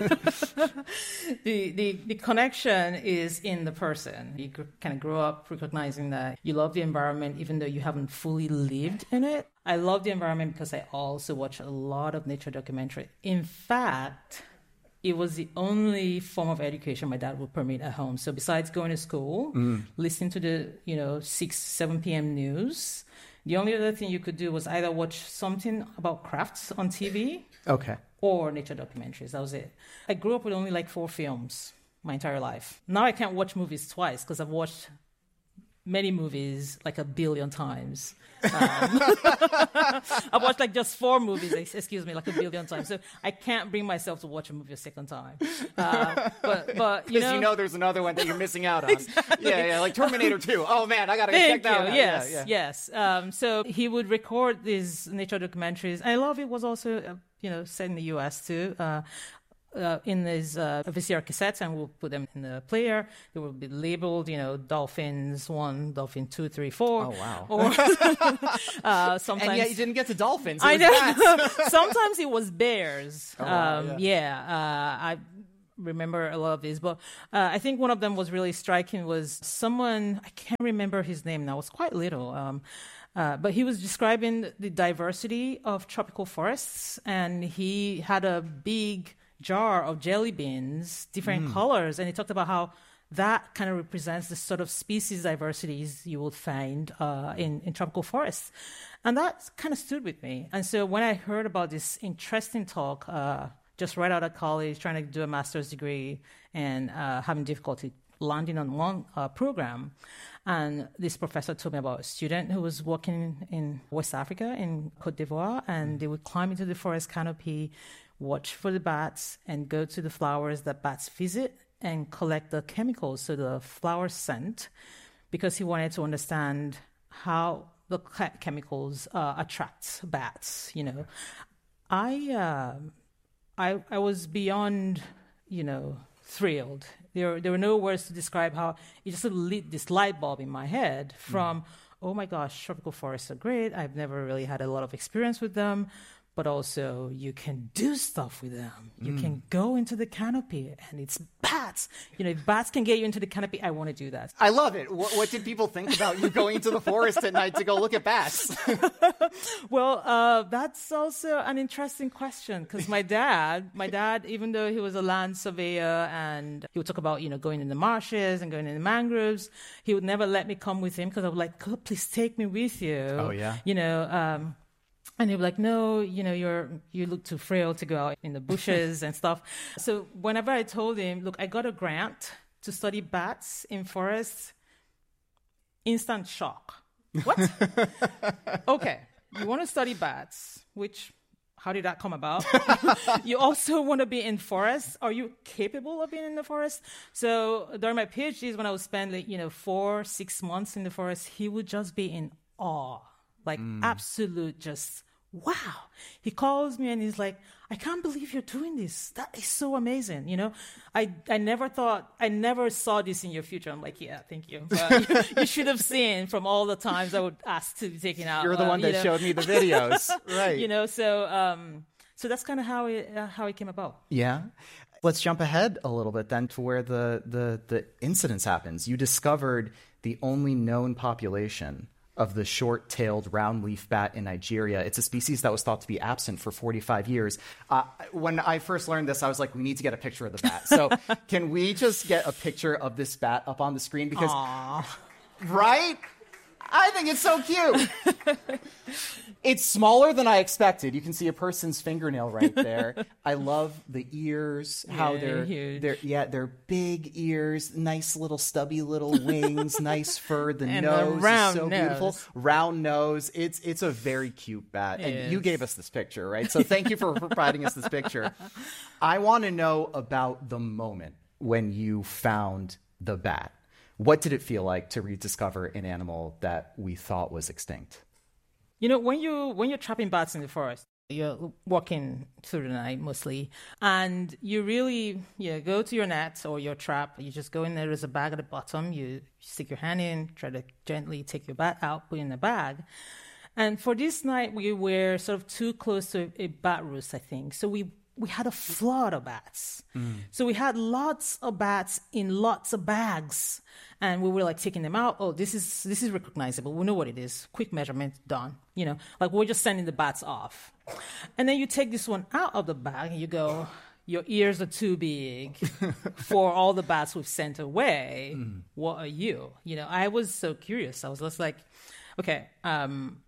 the, the the connection is in the person. You kind of grow up recognizing that you love the environment even though you haven't fully lived in it. I love the environment because I also watch a lot of nature documentary. In fact, it was the only form of education my dad would permit at home. So besides going to school, mm. listening to the, you know, six, seven p.m. news, the only other thing you could do was either watch something about crafts on T V okay. or nature documentaries. That was it. I grew up with only like four films my entire life. Now I can't watch movies twice because I've watched many movies like a billion times. Um, I've watched like just four movies, excuse me, like a billion times. So I can't bring myself to watch a movie a second time. Uh, but, but you know, you know, there's another one that you're missing out on. Exactly. Yeah, yeah, like Terminator two. Oh man, I gotta Thank check that you. one out. Yes, yeah, yeah. yes. Um, so he would record these nature documentaries. I love it was also, uh, you know, set in the U S too. Uh, Uh, in these uh, V C R cassettes, and we'll put them in the player. They will be labeled, you know, dolphins one, dolphin two, three, four. Oh wow! Or, uh, sometimes, and yet you didn't get to dolphins. It I was know. bats. Sometimes it was bears. Oh, wow, um, yeah. yeah, uh, I remember a lot of these, but uh, I think one of them was really striking. Was someone, I can't remember his name now. I was quite little. Um, Uh, but he was describing the diversity of tropical forests, and he had a big jar of jelly beans, different Mm. colors, and he talked about how that kind of represents the sort of species diversities you would find uh, in, in tropical forests. And that kind of stood with me. And so when I heard about this interesting talk, uh, just right out of college, trying to do a master's degree and uh, having difficulty landing on one uh, program, and this professor told me about a student who was working in West Africa, in Cote d'Ivoire, and they would climb into the forest canopy, watch for the bats, and go to the flowers that bats visit and collect the chemicals, so the flower scent, because he wanted to understand how the chemicals uh, attract bats. You know, I, uh, I, I was beyond, you know, thrilled. There, there were no words to describe how it just sort of lit this light bulb in my head from, mm. oh my gosh, tropical forests are great. I've never really had a lot of experience with them, but also you can do stuff with them. You mm. can go into the canopy and it's bats. You know, if bats can get you into the canopy, I want to do that. I love it. What, what did people think about you going into the forest at night to go look at bats? Well, uh, that's also an interesting question, because my dad, my dad, even though he was a land surveyor and he would talk about, you know, going in the marshes and going in the mangroves, he would never let me come with him because I was like, God, please take me with you. Oh, yeah. You know, um, and he'd be like, no, you know, you're, you look too frail to go out in the bushes and stuff. So whenever I told him, look, I got a grant to study bats in forests, instant shock. What? Okay, you want to study bats, which, how did that come about? You also want to be in forests. Are you capable of being in the forest? So during my PhDs, when I would spend, like, you know, four, six months in the forest, he would just be in awe, like mm. absolute just, wow. He calls me and he's like, I can't believe you're doing this. That is so amazing. You know, I, I never thought, I never saw this in your future. I'm like, yeah, thank you. But you, you should have seen from all the times I would ask to be taken out. You're the uh, one that know. showed me the videos. Right. You know, so, um, so that's kind of how it, uh, how it came about. Yeah. Let's jump ahead a little bit then to where the, the, the incidence happens. You discovered the only known population of the short-tailed round-leaf bat in Nigeria. It's a species that was thought to be absent for forty-five years. Uh, when I first learned this, I was like, we need to get a picture of the bat. So can we just get a picture of this bat up on the screen? Because, Aww. Right? I think it's so cute. It's smaller than I expected. You can see a person's fingernail right there. I love the ears, how Yeah, they're, huge. they're, yeah, they're big ears, nice little stubby little wings, nice fur. The And the nose round is so nose. beautiful. Round nose. It's, it's a very cute bat. It And you is. gave us this picture, right? So thank you for providing us this picture. I want to know about the moment when you found the bat. What did it feel like to rediscover an animal that we thought was extinct? You know, when you when you're trapping bats in the forest, you're walking through the night mostly, and you really you know, go to your net or your trap. You just go in there. There's a bag at the bottom. You stick your hand in, try to gently take your bat out, put it in the bag. And for this night, we were sort of too close to a bat roost, I think. So we we had a flood of bats. Mm. So we had lots of bats in lots of bags. And we were like taking them out. Oh, this is this is recognizable. We know what it is. Quick measurement, done. You know, like we're just sending the bats off. And then you take this one out of the bag and you go, your ears are too big for all the bats we've sent away. Mm. What are you? You know, I was so curious. I was just like, okay, um,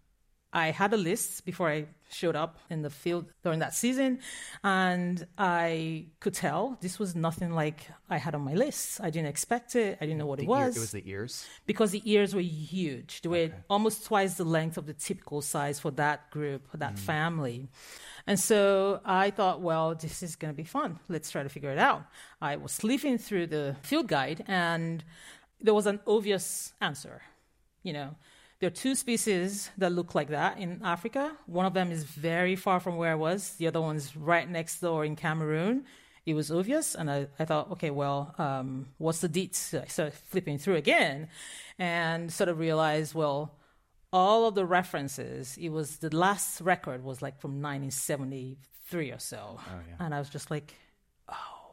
I had a list before I showed up in the field during that season, and I could tell this was nothing like I had on my list. I didn't expect it. I didn't know what the it was. Ear, it was the ears? Because the ears were huge. They were okay. almost twice the length of the typical size for that group, for that mm. family. And so I thought, well, this is going to be fun. Let's try to figure it out. I was leafing through the field guide, and there was an obvious answer, you know. There are two species that look like that in Africa. One of them is very far from where I was. The other one's right next door in Cameroon. It was obvious, and I, I thought, okay, well, um, what's the deets? So I started flipping through again and sort of realized, well, all of the references, it was the last record was like from nineteen seventy-three or so. Oh, yeah. And I was just like, oh,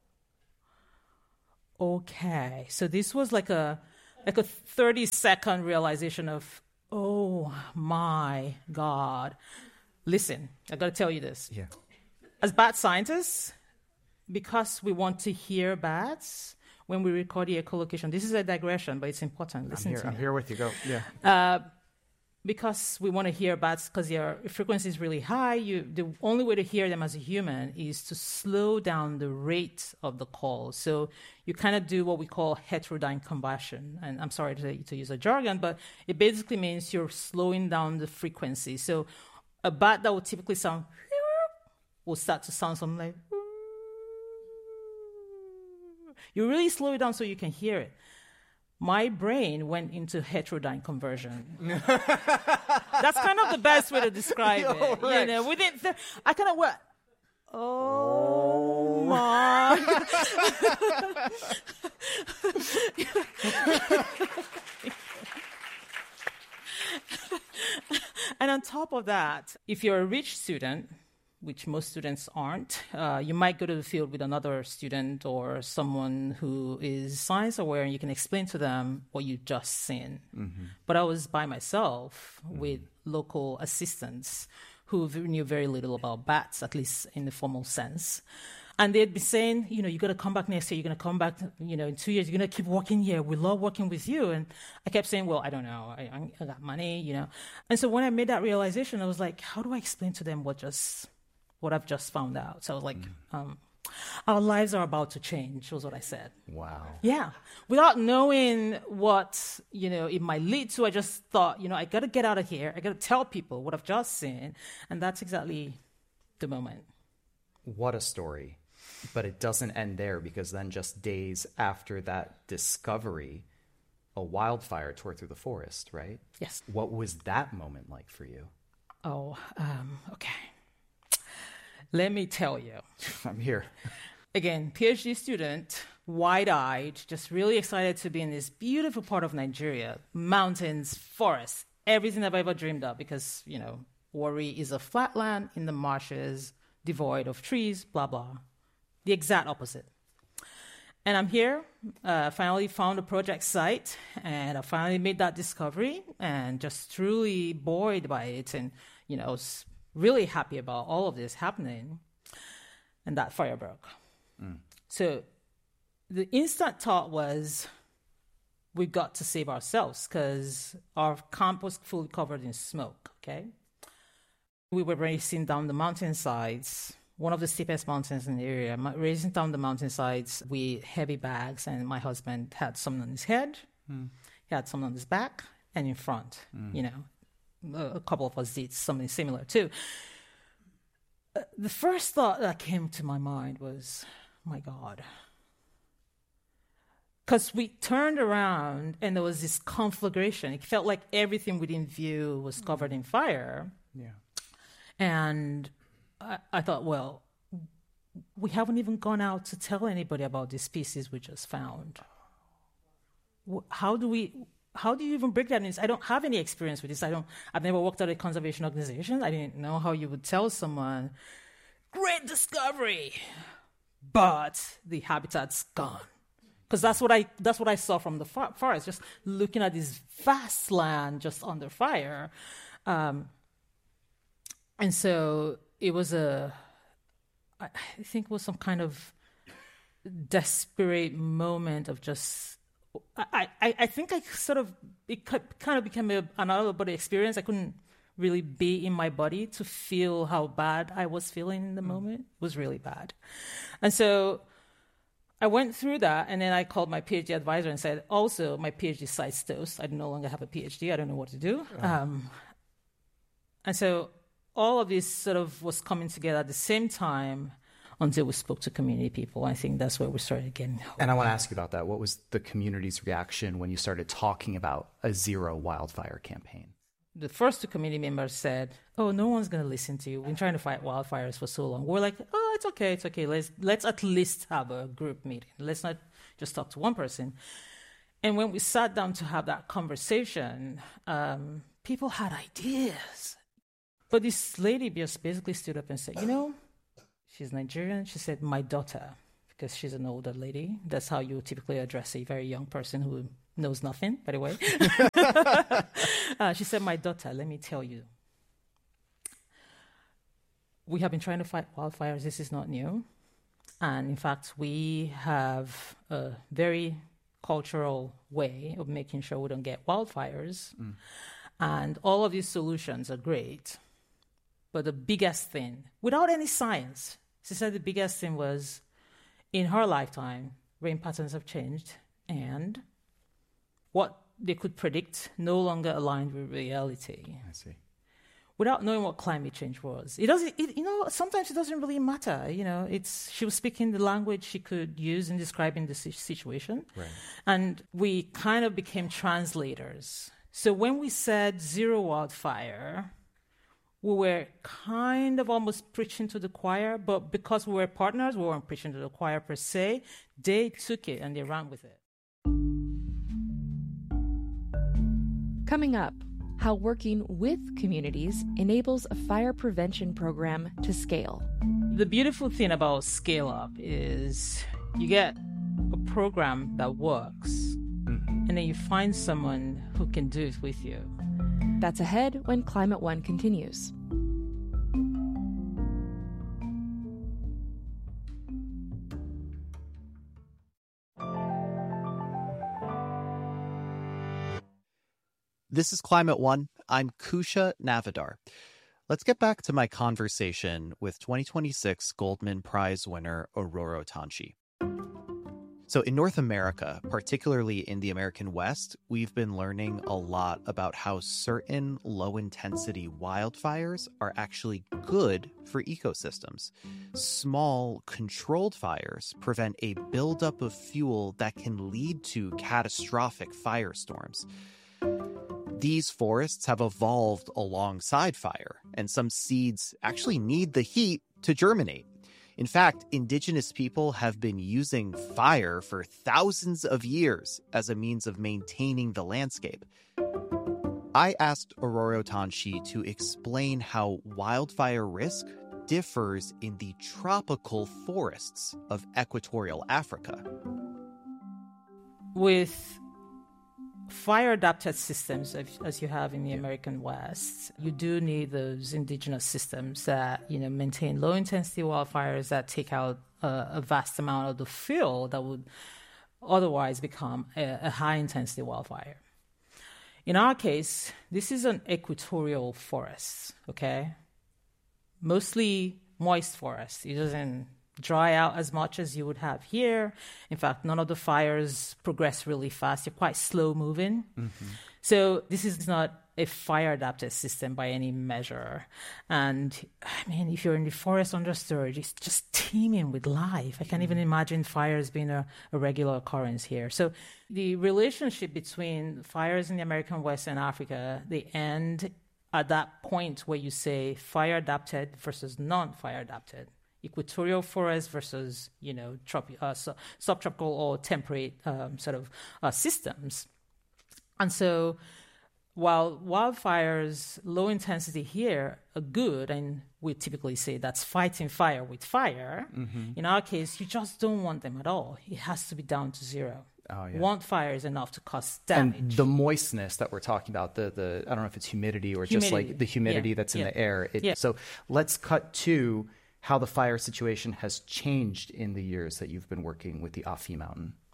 okay. So this was like a... like a thirty-second realization of, oh, my God. Listen, I got to tell you this. Yeah. As bat scientists, because we want to hear bats when we record the echolocation, this is a digression, but it's important. Listen I'm here, to I'm me. here with you. Go. Yeah. Uh, because we want to hear bats because their frequency is really high, you, the only way to hear them as a human is to slow down the rate of the call. So you kind of do what we call heterodyne combustion. And I'm sorry to, to use a jargon, but it basically means you're slowing down the frequency. So a bat that would typically sound will start to sound something like you really slow it down so you can hear it. My brain went into heterodyne conversion. That's kind of the best way to describe it. Right. You know, within th- I kind of went, oh, oh. my. And on top of that, if you're a rich student, which most students aren't, uh, you might go to the field with another student or someone who is science aware, and you can explain to them what you've just seen. Mm-hmm. But I was by myself mm-hmm. with local assistants who knew very little about bats, at least in the formal sense. And they'd be saying, you know, you're going to come back next year, you're going to come back, you know, in two years, you're going to keep working here. We love working with you. And I kept saying, well, I don't know. I, I got money, you know. And so when I made that realization, I was like, how do I explain to them what just... what I've just found out? So I was like, mm. um, our lives are about to change, was what I said. Wow. Yeah. Without knowing what, you know, it might lead to, I just thought, you know, I got to get out of here. I got to tell people what I've just seen. And that's exactly the moment. What a story. But it doesn't end there, because then just days after that discovery, a wildfire tore through the forest, right? Yes. What was that moment like for you? Oh, um, okay. Let me tell you. I'm here. Again, PhD student, wide-eyed, just really excited to be in this beautiful part of Nigeria. Mountains, forests, everything I've ever dreamed of, because, you know, Warri is a flatland in the marshes, devoid of trees, blah, blah. The exact opposite. And I'm here, uh, finally found a project site, and I finally made that discovery, and just truly buoyed by it, and, you know, really happy about all of this happening. And that fire broke. Mm. So the instant thought was, we've got to save ourselves, because our camp was fully covered in smoke, okay? We were racing down the mountainsides, one of the steepest mountains in the area, racing down the mountainsides with heavy bags, and my husband had something on his head, mm. he had something on his back, and in front, mm. you know. A couple of us did something similar too. Uh, the first thought that came to my mind was, my God. Because we turned around and there was this conflagration. It felt like everything within view was covered in fire. Yeah. And I, I thought, well, we haven't even gone out to tell anybody about this species we just found. How do we... How do you even break that news? I don't have any experience with this. I don't. I've never worked at a conservation organization. I didn't know how you would tell someone, great discovery, but the habitat's gone. Because that's what I that's what I saw from the far- forest, just looking at this vast land just under fire. Um, and so it was a, I think it was some kind of desperate moment of just, I, I, I think I sort of, it kind of became a, an out-of-body experience. I couldn't really be in my body to feel how bad I was feeling in the mm. moment. It was really bad. And so I went through that, and then I called my PhD advisor and said, also, my PhD site's toast. I no longer have a PhD. I don't know what to do. Oh. Um, and so all of this sort of was coming together at the same time until we spoke to community people. I think that's where we started getting hope. And I want to ask you about that. What was the community's reaction when you started talking about a zero wildfire campaign? The first two community members said, oh, no one's going to listen to you. We've been trying to fight wildfires for so long. We're like, oh, it's okay, it's okay. Let's let's at least have a group meeting. Let's not just talk to one person. And when we sat down to have that conversation, um, people had ideas. But this lady just basically stood up and said, you know, she's Nigerian. She said, my daughter, because she's an older lady. That's how you typically address a very young person who knows nothing, by the way. uh, she said, my daughter, let me tell you. We have been trying to fight wildfires. This is not new. And in fact, we have a very cultural way of making sure we don't get wildfires. Mm. And all of these solutions are great. But the biggest thing, without any science, she said the biggest thing was, in her lifetime, rain patterns have changed, and what they could predict no longer aligned with reality. I see. Without knowing what climate change was, it doesn't. It, you know, sometimes it doesn't really matter. You know, it's she was speaking the language she could use in describing the situation, right. And we kind of became translators. So when we said zero wildfire, we were kind of almost preaching to the choir, but because we were partners, we weren't preaching to the choir per se. They took it and they ran with it. Coming up, how working with communities enables a fire prevention program to scale. The beautiful thing about Scale Up is you get a program that works, mm-hmm. and then you find someone who can do it with you. That's ahead when Climate One continues. This is Climate One. I'm Kusha Navidar. Let's get back to my conversation with twenty twenty-six Goldman Prize winner Aurora Otanchi. So in North America, particularly in the American West, we've been learning a lot about how certain low-intensity wildfires are actually good for ecosystems. Small, controlled fires prevent a buildup of fuel that can lead to catastrophic firestorms. These forests have evolved alongside fire, and some seeds actually need the heat to germinate. In fact, indigenous people have been using fire for thousands of years as a means of maintaining the landscape. I asked Aurora Otanchi to explain how wildfire risk differs in the tropical forests of equatorial Africa. With fire-adapted systems, as you have in the American West, you do need those indigenous systems that, you know, maintain low-intensity wildfires that take out uh, a vast amount of the fuel that would otherwise become a, a high-intensity wildfire. In our case, this is an equatorial forest, okay? Mostly moist forest. It doesn't dry out as much as you would have here. In fact, none of the fires progress really fast. They're quite slow moving. Mm-hmm. So this is not a fire-adapted system by any measure. And I mean, if you're in the forest under storage, it's just teeming with life. I can't even imagine fires being a, a regular occurrence here. So the relationship between fires in the American West and Africa, they end at that point where you say fire-adapted versus non-fire-adapted. Equatorial forest versus, you know, tropi- uh, su- subtropical or temperate um, sort of uh, systems. And so while wildfires, low intensity here are good, and we typically say that's fighting fire with fire, mm-hmm. in our case, you just don't want them at all. It has to be down to zero. Oh, yeah. One fire is enough to cause damage. And the moistness that we're talking about, the, the I don't know if it's humidity or humidity. just like the humidity yeah. that's in yeah. the air. It, yeah. So let's cut to how the fire situation has changed in the years that you've been working with the Afi Mountain.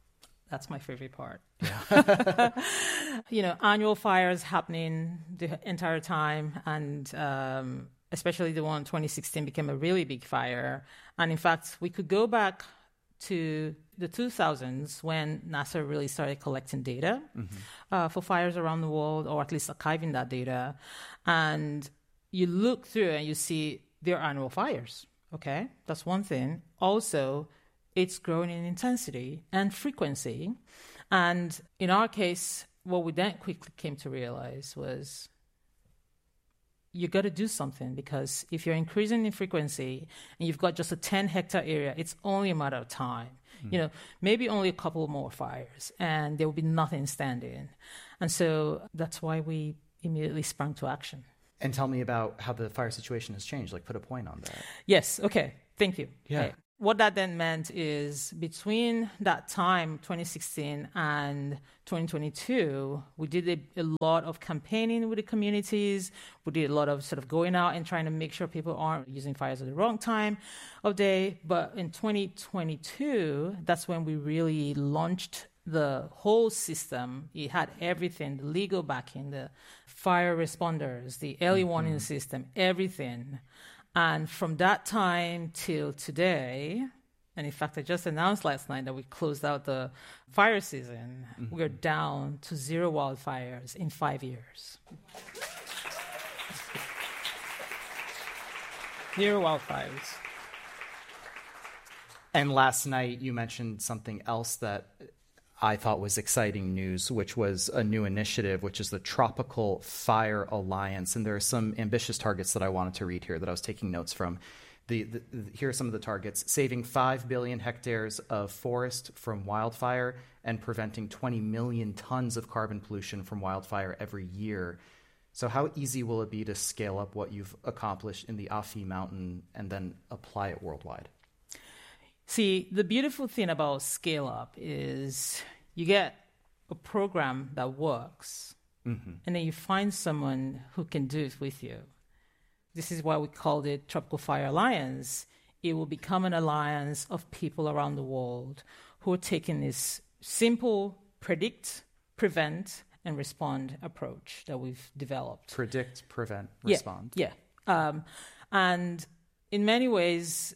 That's my favorite part. Yeah. You know, annual fires happening the entire time, and um, especially the one in twenty sixteen became a really big fire. And in fact, we could go back to the two thousands when NASA really started collecting data mm-hmm. uh, for fires around the world, or at least archiving that data. And you look through and you see there are annual fires. Okay, that's one thing. Also, it's growing in intensity and frequency. And in our case, what we then quickly came to realize was you got to do something, because if you're increasing in frequency and you've got just a ten hectare area, it's only a matter of time. Mm. You know, maybe only a couple more fires and there will be nothing standing. And so that's why we immediately sprang to action. And tell me about how the fire situation has changed. Like, put a point on that. Yes. Okay. Thank you. Yeah. Okay. What that then meant is between that time, twenty sixteen and twenty twenty-two, we did a, a lot of campaigning with the communities. We did a lot of sort of going out and trying to make sure people aren't using fires at the wrong time of day. But in twenty twenty-two, that's when we really launched the whole system. It had everything, the legal backing, the fire responders, the early mm-hmm. warning system, everything. And from that time till today, and in fact, I just announced last night that we closed out the fire season. Mm-hmm. We're down to zero wildfires in five years. Zero wildfires. And last night you mentioned something else that I thought was exciting news, which was a new initiative, which is the Tropical Fire Alliance. And there are some ambitious targets that I wanted to read here that I was taking notes from. The, the, the, here are some of the targets: saving five billion hectares of forest from wildfire and preventing twenty million tons of carbon pollution from wildfire every year. So how easy will it be to scale up what you've accomplished in the Afi Mountain and then apply it worldwide? See, the beautiful thing about Scale Up is you get a program that works, mm-hmm. and then you find someone who can do it with you. This is why we called it Tropical Fire Alliance. It will become an alliance of people around the world who are taking this simple predict, prevent, and respond approach that we've developed. Predict, prevent, respond. Yeah, yeah. Um, and in many ways,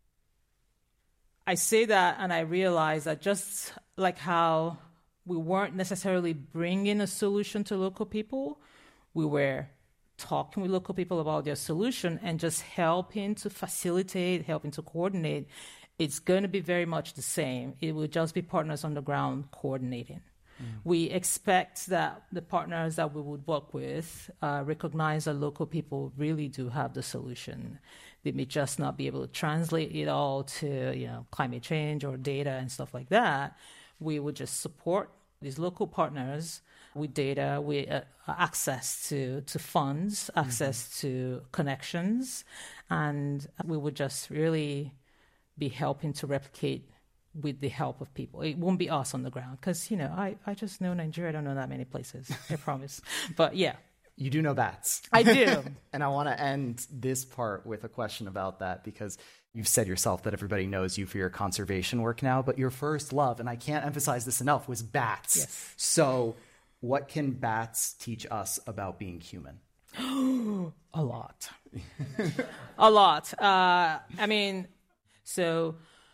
I say that and I realize that just like how we weren't necessarily bringing a solution to local people, we were talking with local people about their solution and just helping to facilitate, helping to coordinate. It's going to be very much the same. It will just be partners on the ground coordinating. Mm. We expect that the partners that we would work with uh, recognize that local people really do have the solution. They may just not be able to translate it all to, you know, climate change or data and stuff like that. We would just support these local partners with data, with uh, access to, to funds, access mm-hmm. to connections, and we would just really be helping to replicate with the help of people. It won't be us on the ground because, you know, I, I just know Nigeria. I don't know that many places, I promise. But yeah. You do know bats. I do. And I want to end this part with a question about that, because you've said yourself that everybody knows you for your conservation work now, but your first love, and I can't emphasize this enough, was bats. Yes. So what can bats teach us about being human? A lot. A lot. Uh, I mean, so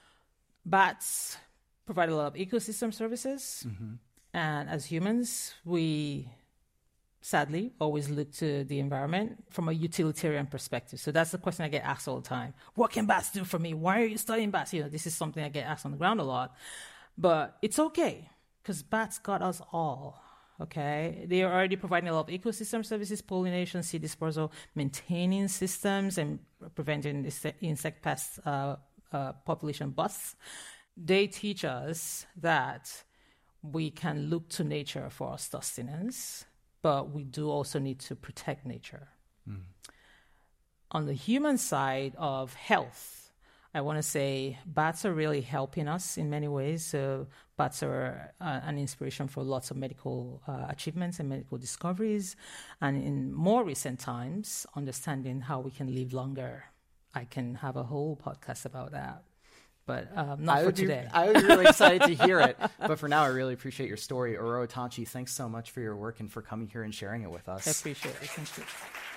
bats provide a lot of ecosystem services. Mm-hmm. And as humans, we sadly always look to the environment from a utilitarian perspective. So that's the question I get asked all the time. What can bats do for me? Why are you studying bats? You know, this is something I get asked on the ground a lot. But it's okay, because bats got us all. Okay, they are already providing a lot of ecosystem services, pollination, seed dispersal, maintaining systems, and preventing insect pest uh, uh, population busts. They teach us that we can look to nature for our sustenance, but we do also need to protect nature. Mm. On the human side of health, I want to say bats are really helping us in many ways. So bats are uh, an inspiration for lots of medical uh, achievements and medical discoveries. And in more recent times, understanding how we can live longer. I can have a whole podcast about that. but um, not I for would today. Be, I would be really excited to hear it. But for now, I really appreciate your story. Oro Otachi, thanks so much for your work and for coming here and sharing it with us. I appreciate it. Thank you.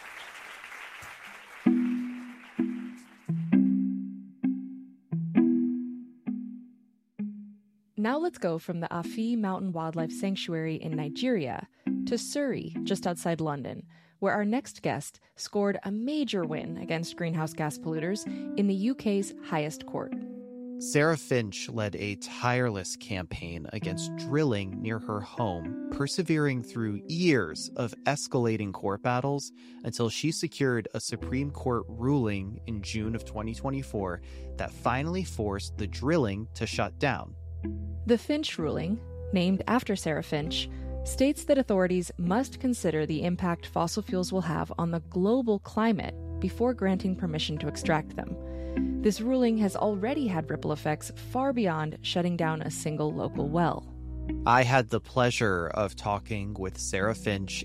Now let's go from the Afi Mountain Wildlife Sanctuary in Nigeria to Surrey, just outside London, where our next guest scored a major win against greenhouse gas polluters in the U K's highest court. Sarah Finch led a tireless campaign against drilling near her home, persevering through years of escalating court battles until she secured a Supreme Court ruling in June of twenty twenty-four that finally forced the drilling to shut down. The Finch ruling, named after Sarah Finch, states that authorities must consider the impact fossil fuels will have on the global climate before granting permission to extract them. This ruling has already had ripple effects far beyond shutting down a single local well. I had the pleasure of talking with Sarah Finch